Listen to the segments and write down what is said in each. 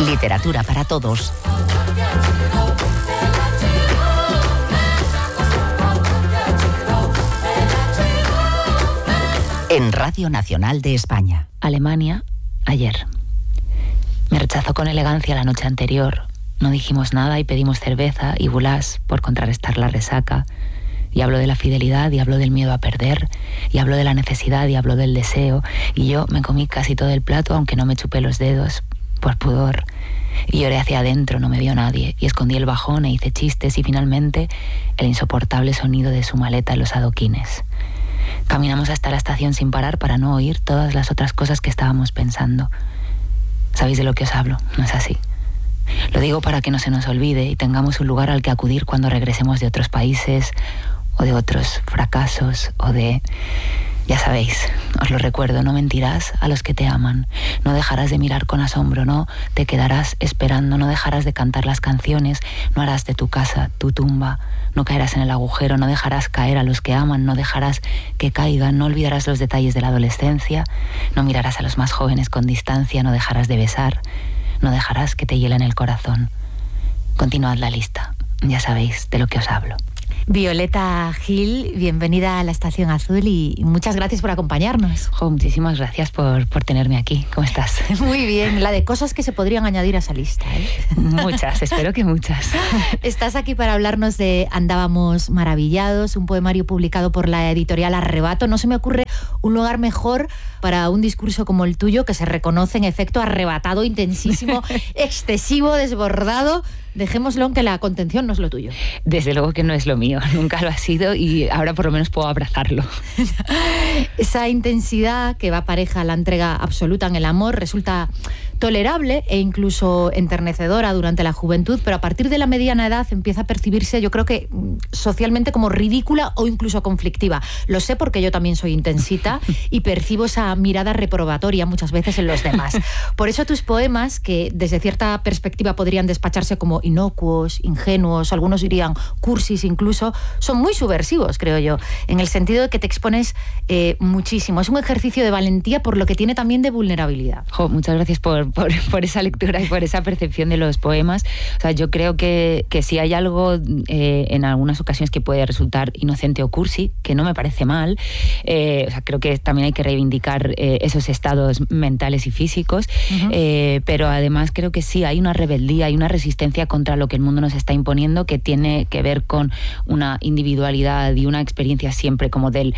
Literatura para todos. En Radio Nacional de España. Alemania, ayer. Me rechazó con elegancia la noche anterior. No dijimos nada y pedimos cerveza y bulás por contrarrestar la resaca. Y habló de la fidelidad y habló del miedo a perder. Y habló de la necesidad y habló del deseo. Y yo me comí casi todo el plato, aunque no me chupé los dedos, por pudor. Y lloré hacia adentro, no me vio nadie. Y escondí el bajón e hice chistes y finalmente el insoportable sonido de su maleta en los adoquines. Caminamos hasta la estación sin parar para no oír todas las otras cosas que estábamos pensando. ¿Sabéis de lo que os hablo? ¿No es así? Lo digo para que no se nos olvide y tengamos un lugar al que acudir cuando regresemos de otros países o de otros fracasos o de... Ya sabéis, os lo recuerdo, no mentirás a los que te aman, no dejarás de mirar con asombro, no te quedarás esperando, no dejarás de cantar las canciones, no harás de tu casa tu tumba, no caerás en el agujero, no dejarás caer a los que aman, no dejarás que caigan, no olvidarás los detalles de la adolescencia, no mirarás a los más jóvenes con distancia, no dejarás de besar, no dejarás que te hielen el corazón. Continuad la lista, ya sabéis de lo que os hablo. Violeta Gil, bienvenida a la Estación Azul y muchas gracias por acompañarnos. Jo, muchísimas gracias por tenerme aquí. ¿Cómo estás? Muy bien, la de cosas que se podrían añadir a esa lista, ¿eh? Muchas, espero que muchas. Estás aquí para hablarnos de Andábamos maravillados, un poemario publicado por la editorial Arrebato. No se me ocurre un lugar mejor para un discurso como el tuyo, que se reconoce en efecto arrebatado, intensísimo, excesivo, desbordado. Dejémoslo en que la contención no es lo tuyo. Desde luego que no es lo mío, nunca lo ha sido y ahora por lo menos puedo abrazarlo. Esa intensidad que va pareja a la entrega absoluta en el amor resulta tolerable e incluso enternecedora durante la juventud, pero a partir de la mediana edad empieza a percibirse, yo creo que socialmente, como ridícula o incluso conflictiva. Lo sé porque yo también soy intensita y percibo esa mirada reprobatoria muchas veces en los demás. Por eso tus poemas, que desde cierta perspectiva podrían despacharse como inocuos, ingenuos, algunos dirían cursis incluso, son muy subversivos, creo yo, en el sentido de que te expones muchísimo. Es un ejercicio de valentía, por lo que tiene también de vulnerabilidad. Jo, muchas gracias por esa lectura y por esa percepción de los poemas. O sea, yo creo que si hay algo en algunas ocasiones que puede resultar inocente o cursi, que no me parece mal, o sea, creo que también hay que reivindicar esos estados mentales y físicos, pero además creo que sí, hay una rebeldía, hay una resistencia contra lo que el mundo nos está imponiendo, que tiene que ver con una individualidad y una experiencia siempre como del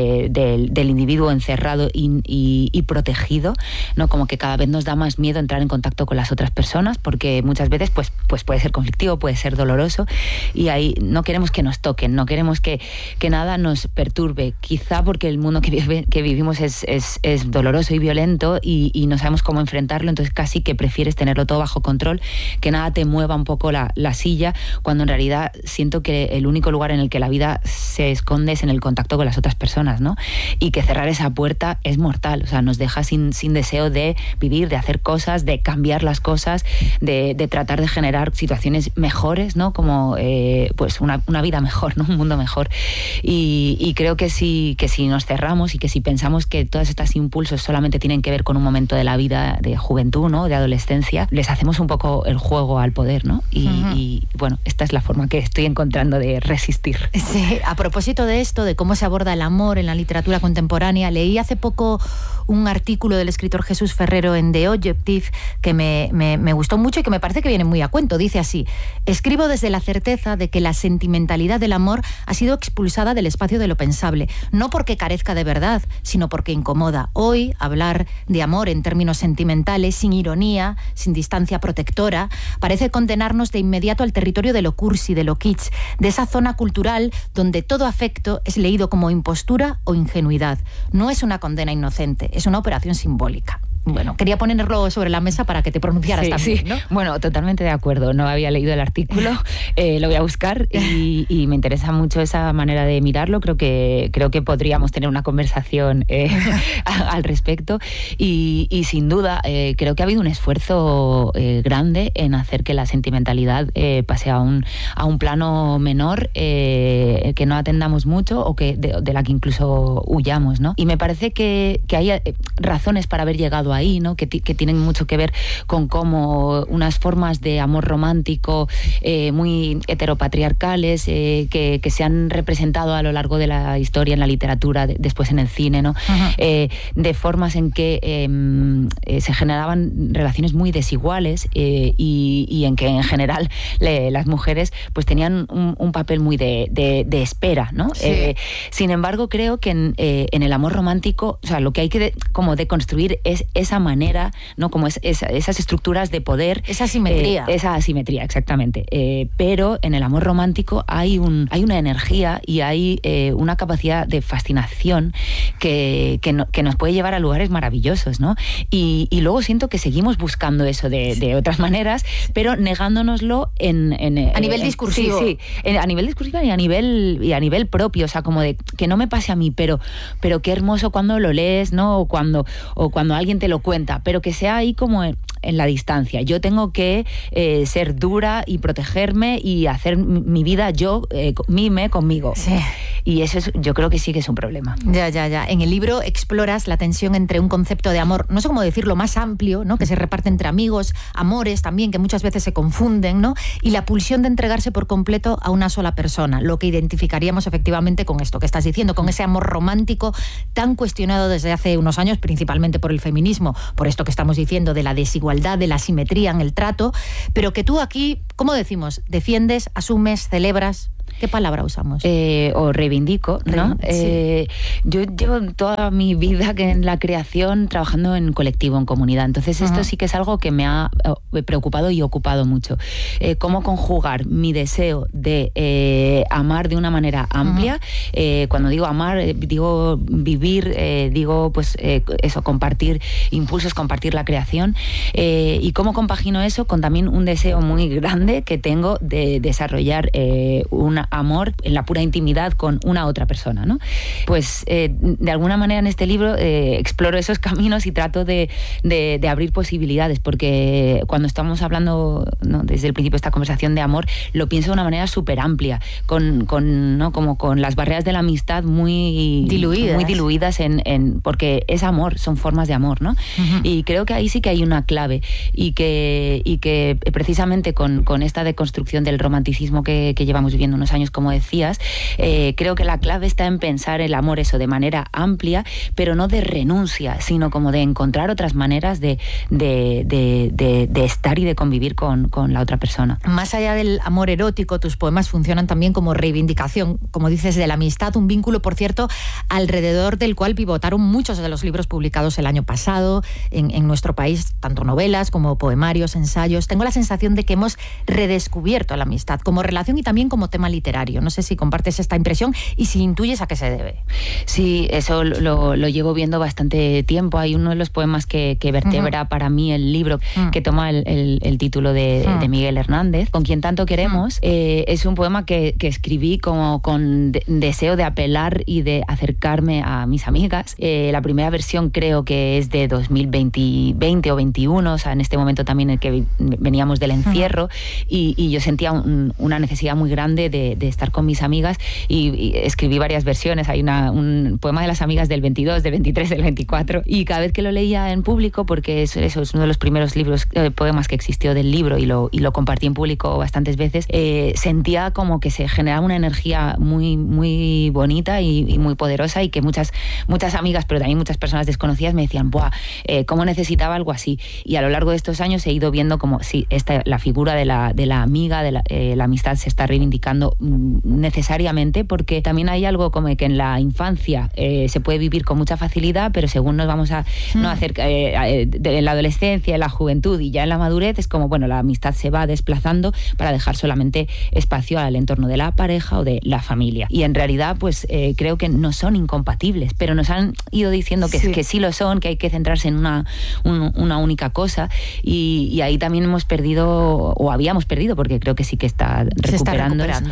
individuo encerrado y protegido, ¿no? Como que cada vez nos da más miedo entrar en contacto con las otras personas, porque muchas veces pues puede ser conflictivo, puede ser doloroso, y ahí no queremos que nos toquen, no queremos que nada nos perturbe, quizá porque el mundo que vivimos es doloroso y violento y no sabemos cómo enfrentarlo, entonces casi que prefieres tenerlo todo bajo control, que nada te mueva un poco la silla, cuando en realidad siento que el único lugar en el que la vida se esconde es en el contacto con las otras personas, ¿no? Y que cerrar esa puerta es mortal, o sea, nos deja sin deseo de vivir, de hacer cosas, de cambiar las cosas, de tratar de generar situaciones mejores, ¿no? Como pues una vida mejor, ¿no? Un mundo mejor. Y creo que si nos cerramos y que si pensamos que todos estos impulsos solamente tienen que ver con un momento de la vida de juventud, ¿no? De adolescencia, les hacemos un poco el juego al poder, ¿no? Y bueno, esta es la forma que estoy encontrando de resistir. Sí, a propósito de esto, de cómo se aborda el amor en la literatura contemporánea, leí hace poco un artículo del escritor Jesús Ferrero en The Objective que me gustó mucho y que me parece que viene muy a cuento. Dice así: escribo desde la certeza de que la sentimentalidad del amor ha sido expulsada del espacio de lo pensable, no porque carezca de verdad, sino porque incomoda. Hoy, hablar de amor en términos sentimentales, sin ironía, sin distancia protectora, parece condenarnos de inmediato al territorio de lo cursi, de lo kitsch, de esa zona cultural donde todo afecto es leído como impostura o ingenuidad. No es una condena inocente, es una operación simbólica. Bueno, quería ponerlo sobre la mesa para que te pronunciaras también, ¿no? Bueno, totalmente de acuerdo. No había leído el artículo, lo voy a buscar y me interesa mucho esa manera de mirarlo. Creo que podríamos tener una conversación al respecto y sin duda creo que ha habido un esfuerzo grande en hacer que la sentimentalidad pase a un plano menor, que no atendamos mucho o que de la que incluso huyamos, ¿no? Y me parece que hay razones para haber llegado ahí, ¿no? Que tienen mucho que ver con cómo unas formas de amor romántico muy heteropatriarcales que se han representado a lo largo de la historia en la literatura, después en el cine, ¿no? De formas en que se generaban relaciones muy desiguales y en que en general las mujeres pues tenían un papel muy de espera, ¿no? Sí. Sin embargo, creo que en el amor romántico, o sea, lo que hay que como deconstruir es esa manera, ¿no? Como esas estructuras de poder. Esa asimetría. Esa asimetría, exactamente. Pero en el amor romántico hay una energía y hay una capacidad de fascinación que nos puede llevar a lugares maravillosos, ¿no? Y luego siento que seguimos buscando eso de otras maneras, pero negándonoslo a nivel discursivo. Sí, a nivel discursivo y a nivel propio, o sea, como de que no me pase a mí, pero qué hermoso cuando lo lees, ¿no? O cuando alguien te lo cuenta, pero que sea ahí como en la distancia. Yo tengo que ser dura y protegerme y hacer mi vida mime conmigo. Sí. Y eso yo creo que sí que es un problema. Ya. En el libro exploras la tensión entre un concepto de amor, no sé cómo decirlo, más amplio, ¿no? Que se reparte entre amigos, amores también, que muchas veces se confunden, ¿no? Y la pulsión de entregarse por completo a una sola persona, lo que identificaríamos efectivamente con esto que estás diciendo, con ese amor romántico tan cuestionado desde hace unos años, principalmente por el feminismo, por esto que estamos diciendo de la desigualdad, de la asimetría en el trato, pero que tú aquí, ¿cómo decimos? Defiendes, asumes, celebras. ¿Qué palabra usamos? O reivindico, ¿no? Sí. Yo llevo toda mi vida en la creación trabajando en colectivo, en comunidad. Entonces esto sí que es algo que me ha preocupado y ocupado mucho. Cómo conjugar mi deseo de amar de una manera amplia. Cuando digo amar, digo vivir, digo pues eso, compartir impulsos, compartir la creación. Y cómo compagino eso con también un deseo muy grande que tengo de desarrollar un amor en la pura intimidad con una otra persona, ¿no? Pues de alguna manera en este libro exploro esos caminos y trato de abrir posibilidades, porque cuando estamos hablando, ¿no? Desde el principio de esta conversación de amor, lo pienso de una manera súper amplia, ¿no? Como con las barreras de la amistad muy diluidas porque es amor, son formas de amor, ¿no? Y creo que ahí sí que hay una clave y que precisamente con esta deconstrucción del romanticismo que llevamos viviendo unos años, como decías, creo que la clave está en pensar el amor eso de manera amplia, pero no de renuncia, sino como de encontrar otras maneras de estar y de convivir con la otra persona. Más allá del amor erótico, tus poemas funcionan también como reivindicación, como dices, de la amistad, un vínculo, por cierto, alrededor del cual pivotaron muchos de los libros publicados el año pasado en nuestro país, tanto novelas como poemarios, ensayos. Tengo la sensación de que hemos redescubierto la amistad como relación y también como tema literario. No sé si compartes esta impresión y si intuyes a qué se debe. Sí, eso lo llevo viendo bastante tiempo. Hay uno de los poemas que vertebra para mí el libro, que toma el título de Miguel Hernández, Con quien tanto queremos. Es un poema que escribí como con deseo de apelar y de acercarme a mis amigas. La primera versión creo que es de 2020 o 21, o sea, en este momento también en el que veníamos del encierro, y yo sentía una necesidad muy grande de estar con mis amigas y escribí varias versiones. Hay un poema de las amigas del 22, del 23, del 24, y cada vez que lo leía en público, porque eso es uno de los primeros poemas que existió del libro y lo compartí en público bastantes veces, sentía como que se generaba una energía muy, muy bonita y muy poderosa, y que muchas amigas, pero también muchas personas desconocidas me decían, ¡buah! ¿Cómo necesitaba algo así? Y a lo largo de estos años he ido viendo como sí, la figura de la amiga, la amistad se está reivindicando necesariamente, porque también hay algo como que en la infancia se puede vivir con mucha facilidad, pero según nos vamos a acercar en la adolescencia, en la juventud y ya en la madurez, es como, bueno, la amistad se va desplazando para dejar solamente espacio al entorno de la pareja o de la familia. Y en realidad, pues creo que no son incompatibles, pero nos han ido diciendo que sí lo son, que hay que centrarse en una única cosa, y ahí también hemos perdido, o habíamos perdido, porque creo que sí que está recuperándose,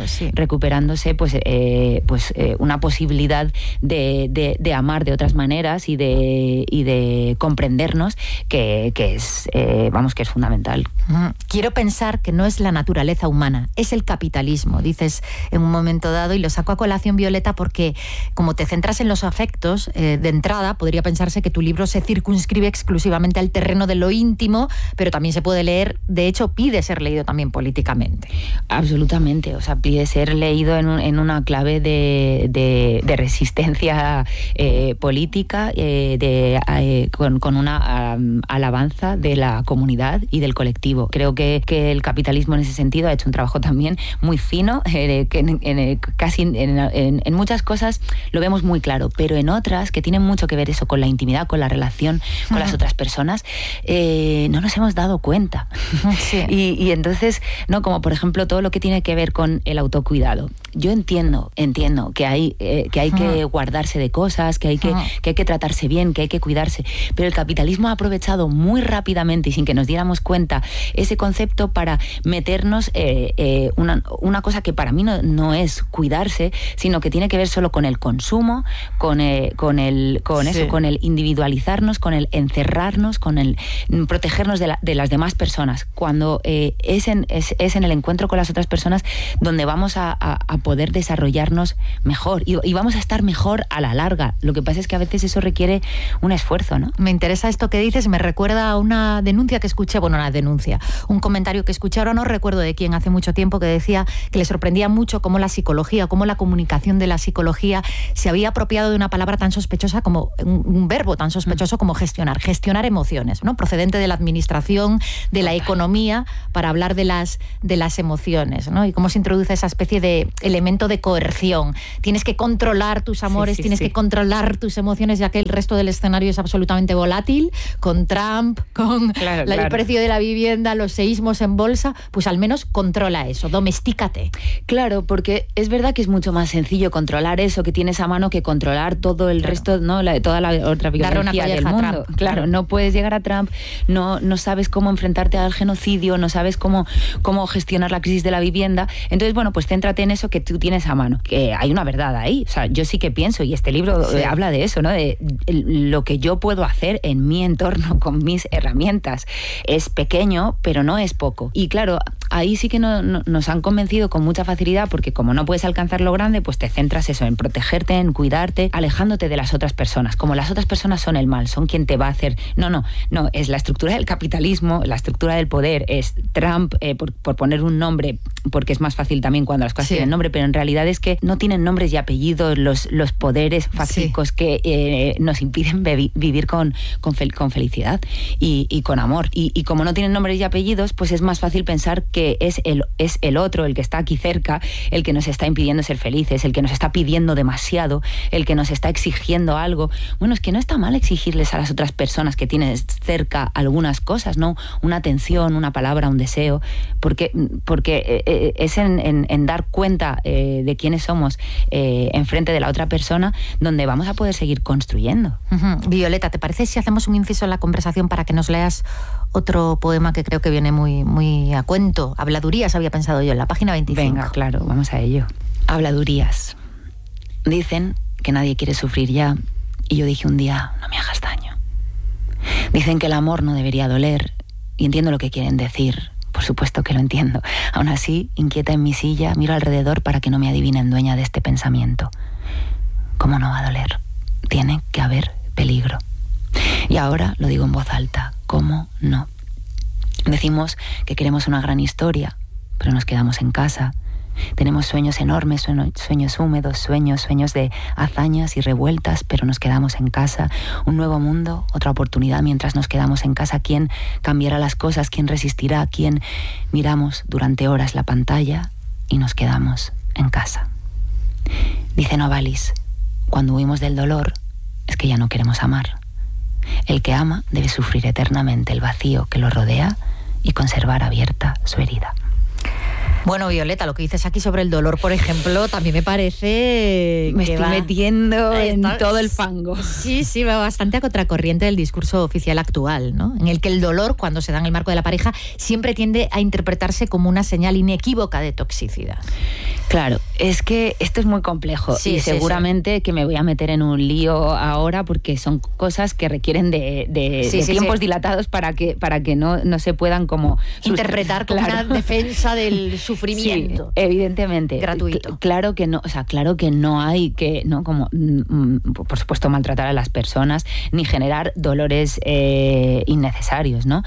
pues una posibilidad de amar de otras maneras y de comprendernos que es fundamental. Quiero pensar que no es la naturaleza humana, es el capitalismo, dices en un momento dado, y lo saco a colación, Violeta, porque como te centras en los afectos, de entrada podría pensarse que tu libro se circunscribe exclusivamente al terreno de lo íntimo, pero también se puede leer, de hecho pide ser leído también políticamente. Absolutamente, o sea, pide ser leído en una clave de resistencia política, con una alabanza de la comunidad y del colectivo. Creo que el capitalismo en ese sentido ha hecho un trabajo también muy fino, que en muchas cosas lo vemos muy claro, pero en otras que tienen mucho que ver eso con la intimidad, con la relación con las otras personas, no nos hemos dado cuenta. Sí. Y entonces, no, como por ejemplo todo lo que tiene que ver con el autocuidado. Yo entiendo que hay que guardarse de cosas, que hay que tratarse bien, que hay que cuidarse, pero el capitalismo ha aprovechado muy rápidamente y sin que nos diéramos cuenta ese concepto para meternos una cosa que para mí no es cuidarse, sino que tiene que ver solo con el consumo, con el individualizarnos, con el encerrarnos, con el protegernos de las demás personas, cuando es en el encuentro con las otras personas donde vamos a poder desarrollarnos mejor y vamos a estar mejor a la larga. Lo que pasa es que a veces eso requiere un esfuerzo, ¿no? Me interesa esto que dices, me recuerda a una denuncia que escuché, un comentario que escuché, ahora no recuerdo de quién, hace mucho tiempo, que decía que le sorprendía mucho cómo la psicología, cómo la comunicación de la psicología se había apropiado de una palabra tan sospechosa como un verbo tan sospechoso como gestionar emociones, ¿no? Procedente de la administración, de la economía, para hablar de las emociones, ¿no? Y cómo se introduce esa especie de elemento de coerción. Tienes que controlar tus amores, tienes que controlar tus emociones, ya que el resto del escenario es absolutamente volátil, con Trump, con el precio de la vivienda, los seísmos en bolsa, pues al menos controla eso, domestícate. Claro, porque es verdad que es mucho más sencillo controlar eso que tienes a mano que controlar todo el resto, ¿no? Toda la otra violencia del mundo. Claro, no puedes llegar a Trump, no sabes cómo enfrentarte al genocidio, no sabes cómo gestionar la crisis de la vivienda. Entonces, bueno, pues céntrate en eso que tú tienes a mano. Que hay una verdad ahí. O sea, yo sí que pienso, y este libro habla de eso, ¿no? De lo que yo puedo hacer en mi entorno con mis herramientas. Es pequeño, pero no es poco. Y claro, ahí sí que nos han convencido con mucha facilidad, porque como no puedes alcanzar lo grande, pues te centras eso, en protegerte, en cuidarte, alejándote de las otras personas. Como las otras personas son el mal, son quien te va a hacer... No, es la estructura del capitalismo, la estructura del poder, es Trump, por poner un nombre, porque es más fácil también cuando las cosas tienen nombre, pero en realidad es que no tienen nombres y apellidos los poderes fácticos que nos impiden vivir con felicidad y con amor. Y como no tienen nombres y apellidos, pues es más fácil pensar que es el otro, el que está aquí cerca, el que nos está impidiendo ser felices, el que nos está pidiendo demasiado, el que nos está exigiendo algo. Bueno, es que no está mal exigirles a las otras personas que tienes cerca algunas cosas, ¿no? Una atención, una palabra, un deseo, porque es en dar cuenta de quiénes somos enfrente de la otra persona donde vamos a poder seguir construyendo. Violeta, ¿te parece si hacemos un inciso en la conversación para que nos leas otro poema que creo que viene muy, muy a cuento? Habladurías había pensado yo, en la página 25. Venga, claro, vamos a ello. Habladurías. Dicen que nadie quiere sufrir ya, y yo dije un día, no me hagas daño. Dicen que el amor no debería doler, y entiendo lo que quieren decir. Por supuesto que lo entiendo. Aún así, inquieta en mi silla, miro alrededor para que no me adivinen dueña de este pensamiento. ¿Cómo no va a doler? Tiene que haber peligro. Y ahora lo digo en voz alta. ¿Cómo no? Decimos que queremos una gran historia, pero nos quedamos en casa. Tenemos sueños enormes, sueños húmedos, sueños de hazañas y revueltas, pero nos quedamos en casa. Un nuevo mundo, otra oportunidad mientras nos quedamos en casa. ¿Quién cambiará las cosas? ¿Quién resistirá? ¿Quién? Miramos durante horas la pantalla y nos quedamos en casa. Dice Novalis, cuando huimos del dolor es que ya no queremos amar. El que ama debe sufrir eternamente el vacío que lo rodea y conservar abierta su herida. Bueno, Violeta, lo que dices aquí sobre el dolor, por ejemplo, también me parece... Me estoy metiendo en todo el fango. Sí, va bastante a contracorriente del discurso oficial actual, ¿no? En el que el dolor, cuando se da en el marco de la pareja, siempre tiende a interpretarse como una señal inequívoca de toxicidad. Claro, es que esto es muy complejo y seguramente que me voy a meter en un lío ahora porque son cosas que requieren de tiempos dilatados para que no se puedan como interpretar como una defensa del sufrimiento. Sí, evidentemente. Gratuito. Claro que no, o sea, claro que no hay que, ¿no? Como, por supuesto, maltratar a las personas ni generar dolores innecesarios, ¿no?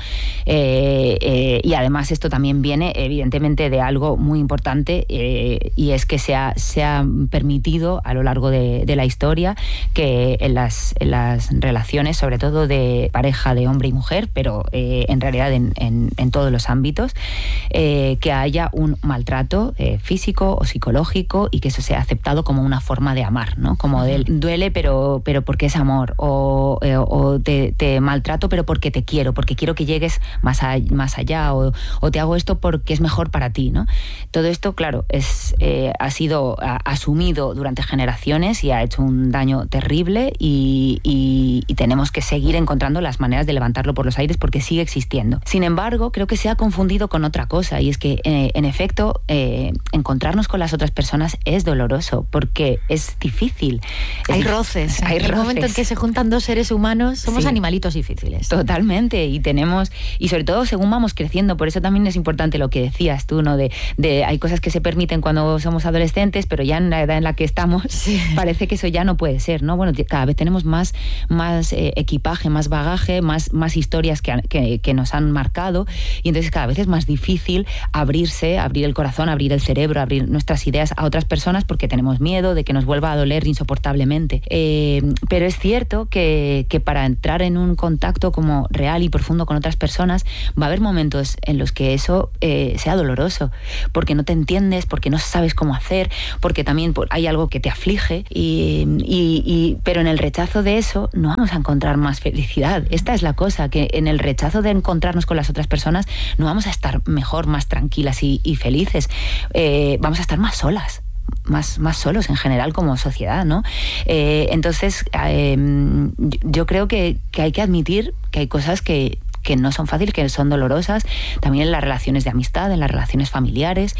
Y además esto también viene, evidentemente, de algo muy importante y es que se ha permitido a lo largo de la historia que en las relaciones, sobre todo de pareja de hombre y mujer, pero en realidad en todos los ámbitos, que haya un maltrato físico o psicológico y que eso sea aceptado como una forma de amar, ¿no? Como duele pero porque es amor, o te maltrato pero porque te quiero, porque quiero que llegues más allá, o te hago esto porque es mejor para ti, ¿no? Todo esto, claro, ha sido asumido durante generaciones y ha hecho un daño terrible y tenemos que seguir encontrando las maneras de levantarlo por los aires porque sigue existiendo. Sin embargo, creo que se ha confundido con otra cosa y es que, en efecto, encontrarnos con las otras personas es doloroso porque es difícil. Hay roces. Hay el momento en que se juntan dos seres humanos, somos animalitos difíciles. Totalmente. Y sobre todo según vamos creciendo, por eso también es importante lo que decías tú, ¿no? De hay cosas que se permiten cuando somos adolescentes, pero ya en la edad en la que estamos parece que eso ya no puede ser, ¿no? Bueno, cada vez tenemos más equipaje, más bagaje, más historias que nos han marcado y entonces cada vez es más difícil abrir el corazón, abrir el cerebro, abrir nuestras ideas a otras personas porque tenemos miedo de que nos vuelva a doler insoportablemente. Pero es cierto que para entrar en un contacto como real y profundo con otras personas va a haber momentos en los que eso sea doloroso, porque no te entiendes, porque no sabes cómo hacer, porque también hay algo que te aflige pero en el rechazo de eso no vamos a encontrar más felicidad. Esta es la cosa, que en el rechazo de encontrarnos con las otras personas no vamos a estar mejor, más tranquilas y felices. Vamos a estar más solas. Más solos en general como sociedad, ¿no? Entonces, yo creo que hay que admitir que hay cosas que no son fáciles, que son dolorosas, también en las relaciones de amistad, en las relaciones familiares,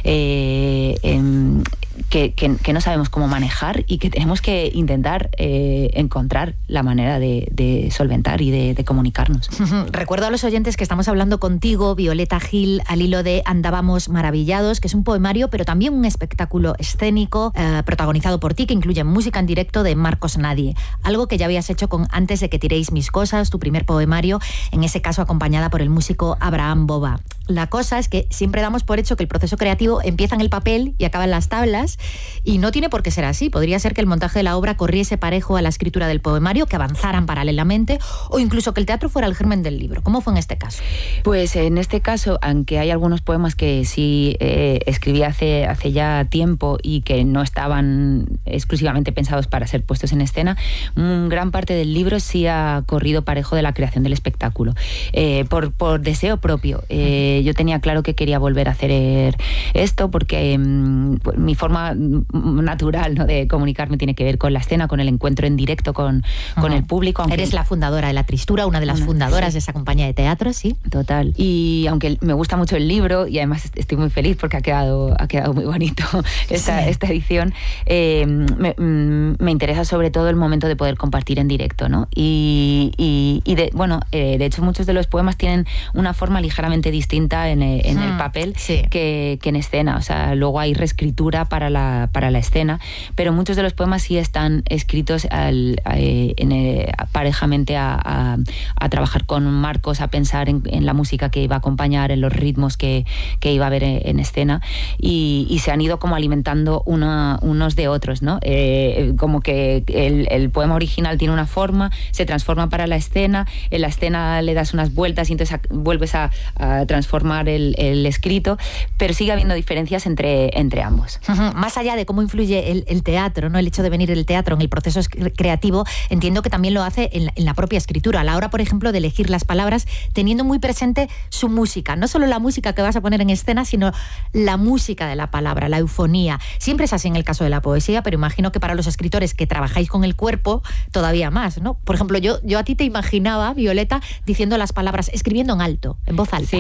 que no sabemos cómo manejar y que tenemos que intentar encontrar la manera de solventar y de comunicarnos. Recuerdo a los oyentes que estamos hablando contigo, Violeta Gil, al hilo de Andábamos maravillados, que es un poemario, pero también un espectáculo escénico protagonizado por ti, que incluye música en directo de Marcos Nadie, algo que ya habías hecho con Antes de que tiréis mis cosas, tu primer poemario, en ese caso acompañada por el músico Abraham Boba. La cosa es que siempre damos por hecho que el proceso creativo empieza en el papel y acaba en las tablas, y no tiene por qué ser así. Podría ser que el montaje de la obra corriese parejo a la escritura del poemario, que avanzaran paralelamente, o incluso que el teatro fuera el germen del libro. ¿Cómo fue en este caso? Pues en este caso, aunque hay algunos poemas que sí escribí hace ya tiempo y que no estaban exclusivamente pensados para ser puestos en escena, gran parte del libro sí ha corrido parejo de la creación del espectáculo. Por deseo propio. Yo tenía claro que quería volver a hacer esto porque mi forma natural, ¿no?, de comunicarme tiene que ver con la escena, con el encuentro en directo con el público. Eres la fundadora de La Tristura, una de las fundadoras de esa compañía de teatro, ¿sí? Total. Y aunque me gusta mucho el libro y además estoy muy feliz porque ha quedado muy bonito esta edición, me interesa sobre todo el momento de poder compartir en directo, ¿no? De hecho muchos de los poemas tienen una forma ligeramente distinta en el papel que en escena. O sea, luego hay reescritura para la escena, pero muchos de los poemas sí están escritos parejamente a trabajar con Marcos, a pensar en la música que iba a acompañar, en los ritmos que iba a haber en escena, y se han ido como alimentando unos de otros, ¿no? Como que el poema original tiene una forma, se transforma para la escena, en la escena le das unas vueltas y entonces vuelves a transformar el escrito, pero sigue habiendo diferencias entre ambos. Más allá de cómo influye el teatro, ¿no?, el hecho de venir del teatro en el proceso creativo, entiendo que también lo hace en la propia escritura, a la hora, por ejemplo, de elegir las palabras, teniendo muy presente su música, no solo la música que vas a poner en escena, sino la música de la palabra, la eufonía. Siempre es así en el caso de la poesía, pero imagino que para los escritores que trabajáis con el cuerpo, todavía más, ¿no? Por ejemplo, yo a ti te imaginaba, Violeta, diciendo las palabras, escribiendo en alto, en voz alta. Sí, totalmente.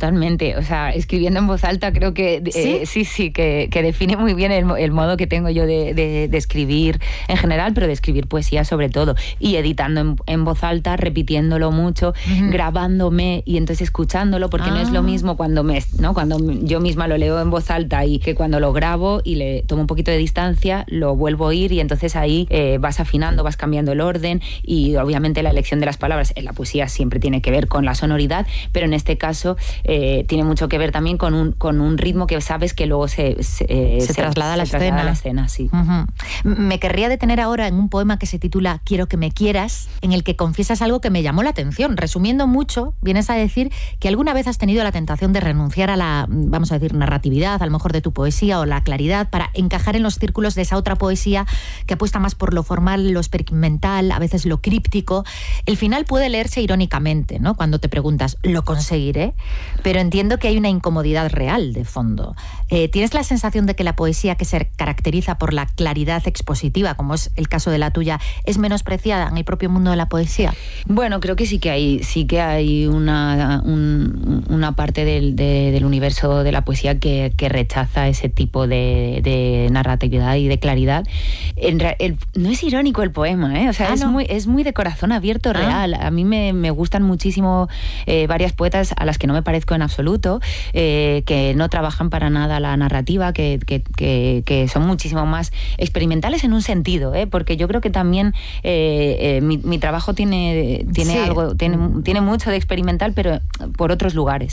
Totalmente, o sea, escribiendo en voz alta creo que sí, que define muy bien el modo que tengo yo de escribir en general, pero de escribir poesía sobre todo, y editando en voz alta, repitiéndolo mucho, grabándome y entonces escuchándolo, porque no es lo mismo cuando yo misma lo leo en voz alta y que cuando lo grabo y le tomo un poquito de distancia, lo vuelvo a oír y entonces ahí vas afinando, vas cambiando el orden, y obviamente la elección de las palabras en la poesía siempre tiene que ver con la sonoridad, pero en este caso tiene mucho que ver también con un ritmo que sabes que luego se traslada a la escena. Sí. Me querría detener ahora en un poema que se titula Quiero que me quieras, en el que confiesas algo que me llamó la atención. Resumiendo mucho, vienes a decir que alguna vez has tenido la tentación de renunciar a la, vamos a decir, narratividad, a lo mejor de tu poesía, o la claridad, para encajar en los círculos de esa otra poesía que apuesta más por lo formal, lo experimental, a veces lo críptico. El final puede leerse irónicamente, ¿no? Cuando te preguntas, ¿lo conseguiré? Pero entiendo que hay una incomodidad real de fondo. ¿Tienes la sensación de que la poesía que se caracteriza por la claridad expositiva, como es el caso de la tuya, es menospreciada en el propio mundo de la poesía? Bueno, creo que sí que hay una parte del universo de la poesía que rechaza ese tipo de narratividad y de claridad. No es irónico el poema, ¿eh? O sea, es muy de corazón abierto, real. A mí me gustan muchísimo varias poetas a las que no me parezco en absoluto, que no trabajan para nada la narrativa, que son muchísimo más experimentales en un sentido, porque yo creo que también mi trabajo tiene algo, tiene mucho de experimental, pero por otros lugares,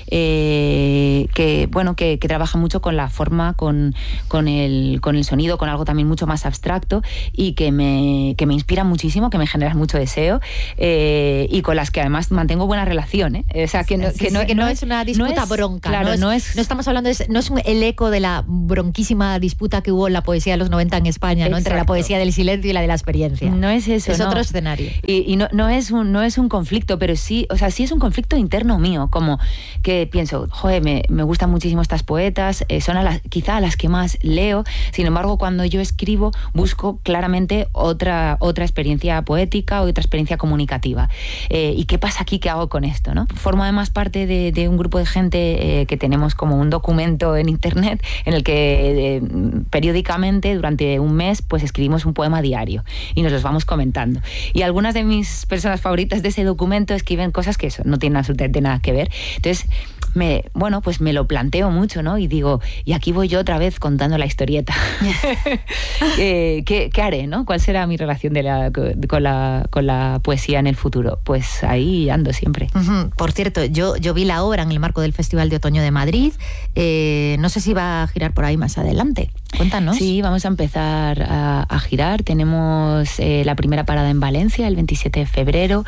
que trabaja mucho con la forma, con el sonido, con algo también mucho más abstracto, y que me inspira muchísimo, que me genera mucho deseo, y con las que además mantengo buena relación, o sea, que no es una disputa bronca, claro, no estamos hablando no es el eco de la bronquísima disputa que hubo en la poesía de los 90 en España, ¿no? Entre la poesía del silencio y la de la experiencia. No es eso, es otro escenario. Y no es un conflicto, pero sí, o sea, sí es un conflicto interno mío, como que pienso, joder, me gustan muchísimo estas poetas, son quizá a las que más leo. Sin embargo, cuando yo escribo, busco claramente otra experiencia poética o otra experiencia comunicativa. ¿Y qué pasa aquí? ¿Qué hago con esto, no? Formo además parte de un grupo de gente que tenemos como un documento en internet en el que periódicamente durante un mes pues escribimos un poema diario y nos los vamos comentando. Y algunas de mis personas favoritas de ese documento escriben cosas que no tienen absolutamente nada que ver. Entonces, me lo planteo mucho, ¿no? Y digo, y aquí voy yo otra vez contando la historieta. ¿Qué haré, no? ¿Cuál será mi relación con la poesía en el futuro? Pues ahí ando siempre. Por cierto, yo vi la obra en el marco del Festival de Otoño de Madrid. No sé si va a girar por ahí más adelante. Cuéntanos. Sí, vamos a empezar a girar. Tenemos la primera parada en Valencia el 27 de febrero.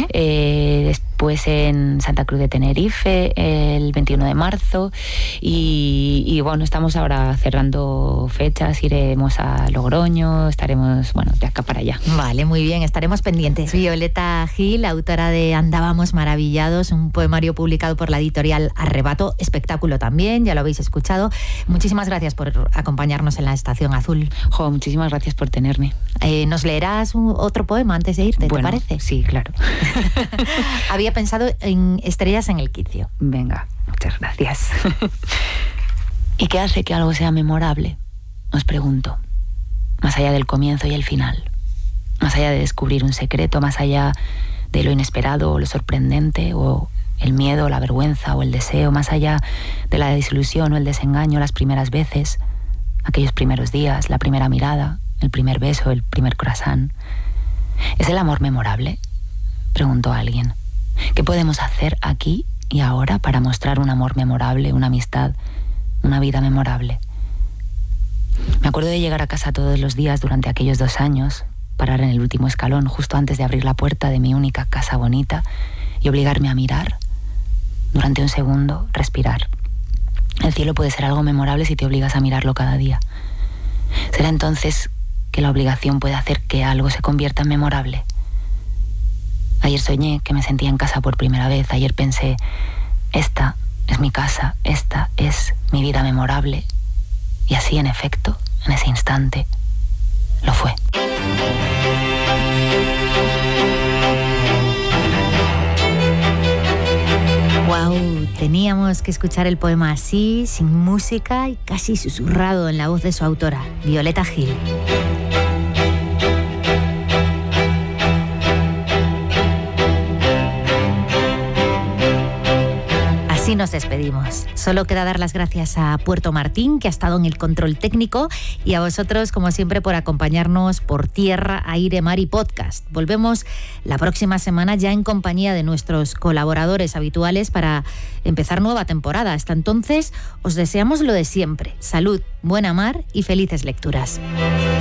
Después en Santa Cruz de Tenerife el 21 de marzo. Y bueno, estamos ahora cerrando fechas. Iremos a Logroño, estaremos, de acá para allá. Vale, muy bien, estaremos pendientes. Violeta Gil, autora de Andábamos maravillados, un poemario publicado por la editorial Arrebato, espectáculo también, ya lo habéis escuchado. Muchísimas gracias por acompañarnos en la Estación Azul. Muchísimas gracias por tenerme. ¿Nos leerás otro poema antes de irte, te parece? Sí, claro. Había pensado en Estrellas en el quicio. Venga, muchas gracias. ¿Y qué hace que algo sea memorable? Os pregunto. Más allá del comienzo y el final. Más allá de descubrir un secreto, más allá de lo inesperado o lo sorprendente, o el miedo, la vergüenza o el deseo, más allá de la desilusión o el desengaño las primeras veces, aquellos primeros días, la primera mirada, el primer beso, el primer croissant. ¿Es el amor memorable? Preguntó alguien. ¿Qué podemos hacer aquí y ahora para mostrar un amor memorable, una amistad, una vida memorable? Me acuerdo de llegar a casa todos los días durante aquellos 2 años, parar en el último escalón justo antes de abrir la puerta de mi única casa bonita y obligarme a mirar, durante un segundo, respirar. El cielo puede ser algo memorable si te obligas a mirarlo cada día. ¿Será entonces que la obligación puede hacer que algo se convierta en memorable? Ayer soñé que me sentía en casa por primera vez. Ayer pensé, esta es mi casa, esta es mi vida memorable. Y así, en efecto, en ese instante, lo fue. Wow, Wow, teníamos que escuchar el poema así, sin música y casi susurrado en la voz de su autora, Violeta Gil. Así nos despedimos. Solo queda dar las gracias a Puerto Martín, que ha estado en el control técnico, y a vosotros, como siempre, por acompañarnos por tierra, aire, mar y podcast. Volvemos la próxima semana ya en compañía de nuestros colaboradores habituales para empezar nueva temporada. Hasta entonces, os deseamos lo de siempre: salud, buena mar y felices lecturas.